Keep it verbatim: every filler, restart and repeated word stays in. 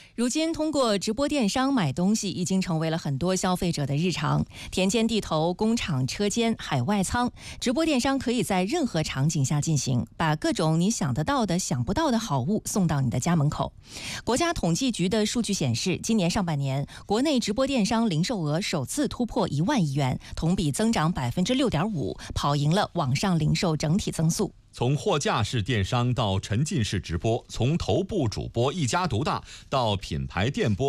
如今，通过直播电商买东西已经成为了很多消费者的日常。田间地头、工厂车间、海外仓，直播电商可以在任何场景下进行，把各种你想得到的、想不到的好物送到你的家门口。国家统计局的数据显示，今年上半年，国内直播电商零售额首次突破一万亿元，同比增长百分之六点五，跑赢了网上零售整体增速。 从货架式电商到沉浸式直播，从头部主播一家独大到品牌电播